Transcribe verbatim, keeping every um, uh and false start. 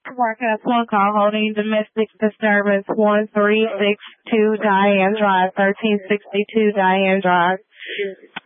Broadcast one call holding domestic disturbance one three six two Diane Drive, thirteen sixty-two Diane Drive.